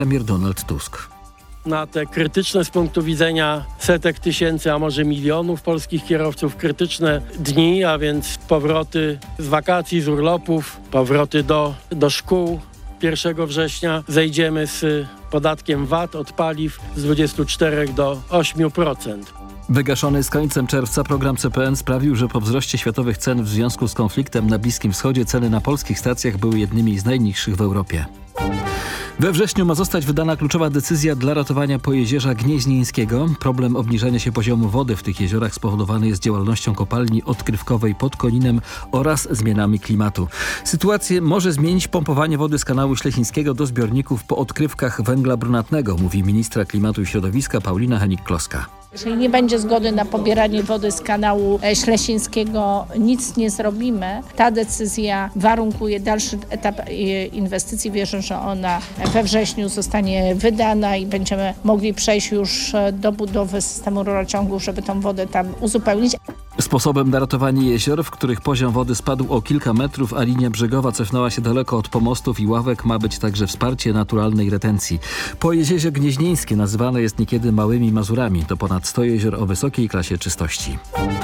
Premier Donald Tusk. Na te krytyczne z punktu widzenia setek tysięcy, a może milionów polskich kierowców krytyczne dni, a więc powroty z wakacji, z urlopów, powroty do szkół. 1 września zejdziemy z podatkiem VAT od paliw z 24 do 8%. Wygaszony z końcem czerwca program CPN sprawił, że po wzroście światowych cen w związku z konfliktem na Bliskim Wschodzie ceny na polskich stacjach były jednymi z najniższych w Europie. We wrześniu ma zostać wydana kluczowa decyzja dla ratowania Pojezierza Gnieźnieńskiego. Problem obniżania się poziomu wody w tych jeziorach spowodowany jest działalnością kopalni odkrywkowej pod Koninem oraz zmianami klimatu. Sytuację może zmienić pompowanie wody z kanału Ślesińskiego do zbiorników po odkrywkach węgla brunatnego, mówi ministra klimatu i środowiska Paulina Hennig-Kloska. Jeżeli nie będzie zgody na pobieranie wody z kanału Ślesińskiego, nic nie zrobimy. Ta decyzja warunkuje dalszy etap inwestycji. Wierzę, że ona we wrześniu zostanie wydana i będziemy mogli przejść już do budowy systemu rurociągów, żeby tą wodę tam uzupełnić. Sposobem na ratowanie jezior, w których poziom wody spadł o kilka metrów, a linia brzegowa cofnęła się daleko od pomostów i ławek, ma być także wsparcie naturalnej retencji. Pojezierze Gnieźnieńskie nazywane jest niekiedy Małymi Mazurami. To ponad 100 jezior o wysokiej klasie czystości.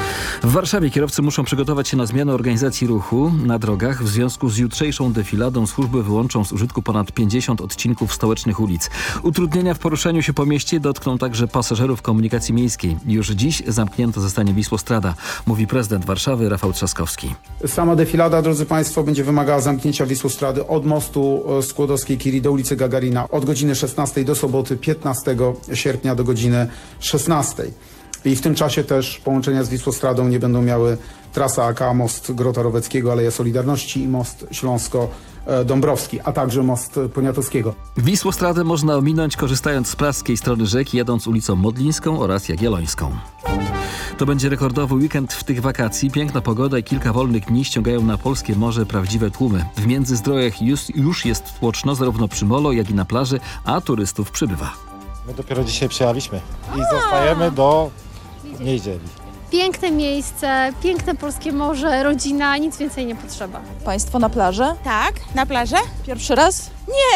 W Warszawie kierowcy muszą przygotować się na zmianę organizacji ruchu na drogach. W związku z jutrzejszą defiladą służby wyłączą z użytku ponad 50 odcinków stołecznych ulic. Utrudnienia w poruszaniu się po mieście dotkną także pasażerów komunikacji miejskiej. Już dziś zamknięta zostanie Wisłostrada, mówi prezydent Warszawy Rafał Trzaskowski. Sama defilada, drodzy Państwo, będzie wymagała zamknięcia Wisłostrady od mostu Skłodowskiej-Curie do ulicy Gagarina od godziny 16 do soboty 15 sierpnia do godziny 16. I w tym czasie też połączenia z Wisłostradą nie będą miały trasa AK, most Grota Roweckiego, Aleja Solidarności i most Śląsko-Dąbrowski, a także most Poniatowskiego. Wisłostradę można ominąć korzystając z praskiej strony rzeki, jadąc ulicą Modlińską oraz Jagiellońską. To będzie rekordowy weekend w tych wakacji. Piękna pogoda i kilka wolnych dni ściągają na polskie morze prawdziwe tłumy. W Międzyzdrojach już jest tłoczno zarówno przy molo, jak i na plaży, a turystów przybywa. My dopiero dzisiaj przyjechaliśmy i zostajemy do niedzieli. Piękne miejsce, piękne polskie morze, rodzina, nic więcej nie potrzeba. Państwo na plażę? Tak, na plażę? Pierwszy raz?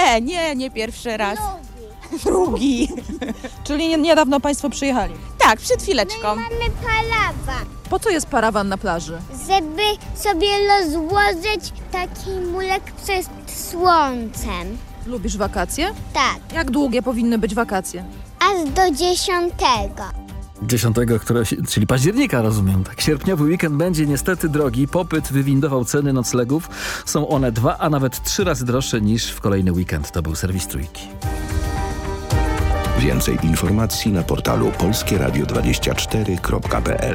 Nie pierwszy raz. Drugi. Czyli niedawno Państwo przyjechali? Tak, przed chwileczką. Mamy parawan. Po co jest parawan na plaży? Żeby sobie rozłożyć taki mulek przed słońcem. Lubisz wakacje? Tak, Jak długie powinny być wakacje? aż do 10. 10, czyli października, rozumiem. Tak, sierpniowy weekend będzie niestety drogi. Popyt wywindował ceny noclegów. Są one 2, a nawet 3 razy droższe niż w kolejny weekend. To był serwis Trójki. Więcej informacji na portalu polskieradio24.pl.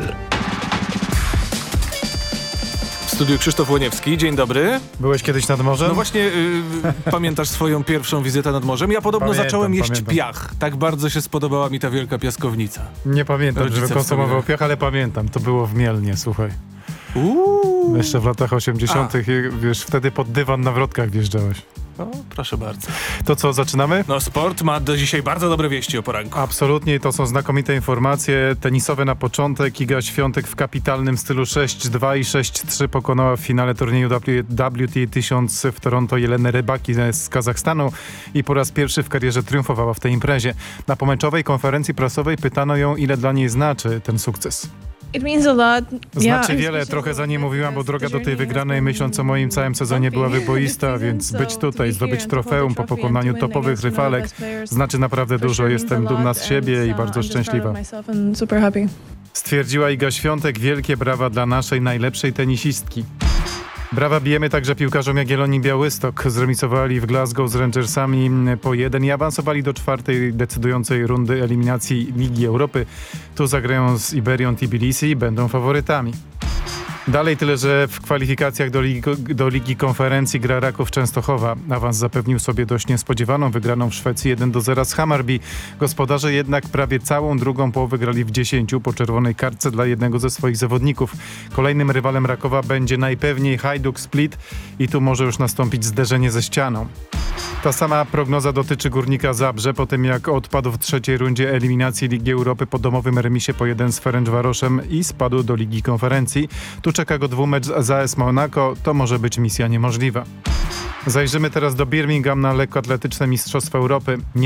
W studiu Krzysztof Łoniewski. Dzień dobry. Byłeś kiedyś nad morzem? No właśnie, pamiętasz swoją pierwszą wizytę nad morzem? Ja podobno zacząłem jeść piach. Tak bardzo się spodobała mi ta wielka piaskownica. Nie pamiętam, żeby konsumował piach, ale pamiętam. To było w Mielnie, słuchaj. Jeszcze w latach 80. Wiesz, wtedy pod dywan na wrotkach wjeżdżałeś. O, proszę bardzo. To co, zaczynamy? No sport ma do dzisiaj bardzo dobre wieści o poranku. Absolutnie, to są znakomite informacje. Tenisowe na początek. Iga Świątek w kapitalnym stylu 6-2 i 6-3 pokonała w finale turnieju WTA 1000 w Toronto Jelenę Rybaki z Kazachstanu i po raz pierwszy w karierze triumfowała w tej imprezie. Na pomeczowej konferencji prasowej pytano ją, ile dla niej znaczy ten sukces. Znaczy wiele, trochę za nie mówiłam, bo droga do tej wygranej, myśląc o moim całym sezonie, była wyboista, więc być tutaj, zdobyć trofeum po pokonaniu topowych rywalek znaczy naprawdę dużo. Jestem dumna z siebie i bardzo szczęśliwa. Stwierdziła Iga Świątek. Wielkie brawa dla naszej najlepszej tenisistki. Brawa bijemy także piłkarzom Jagiellonii Białystok. Zremisowali w Glasgow z Rangersami po 1 i awansowali do 4. decydującej rundy eliminacji Ligi Europy. Tu zagrają z Iberią Tbilisi i będą faworytami. Dalej tyle, że w kwalifikacjach do Ligi Konferencji gra Raków Częstochowa. Awans zapewnił sobie dość niespodziewaną wygraną w Szwecji 1-0 z Hammarby. Gospodarze jednak prawie całą drugą połowę grali w 10 po czerwonej kartce dla jednego ze swoich zawodników. Kolejnym rywalem Rakowa będzie najpewniej Hajduk Split i tu może już nastąpić zderzenie ze ścianą. Ta sama prognoza dotyczy Górnika Zabrze po tym, jak odpadł w 3. rundzie eliminacji Ligi Europy po domowym remisie po 1 z Ferencvaroszem i spadł do Ligi Konferencji. Tu czeka go dwumecz z AS Monaco, to może być misja niemożliwa. Zajrzymy teraz do Birmingham na lekkoatletyczne Mistrzostwa Europy.